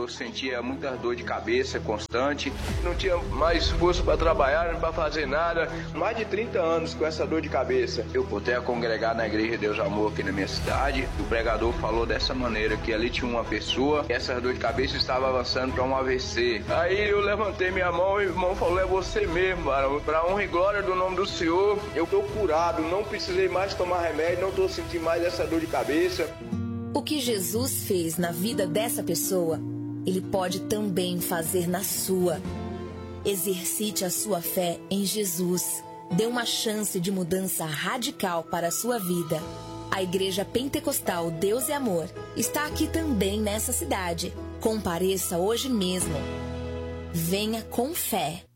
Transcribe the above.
eu sentia muita dor de cabeça constante, não tinha mais força para trabalhar, nem para fazer nada. Mais de 30 anos com essa dor de cabeça. Eu voltei a congregar na Igreja Deus Amor aqui na minha cidade. O pregador falou dessa maneira, que ali tinha uma pessoa e essa dor de cabeça estava avançando para um AVC. Aí eu levantei minha mão e o irmão falou: é você mesmo, mano. Para honra e glória do nome do Senhor, eu estou curado, não precisei mais tomar remédio, não estou sentindo mais essa dor de cabeça. O que Jesus fez na vida dessa pessoa, Ele pode também fazer na sua. Exercite a sua fé em Jesus. Dê uma chance de mudança radical para a sua vida. A Igreja Pentecostal Deus e Amor está aqui também nessa cidade. Compareça hoje mesmo. Venha com fé.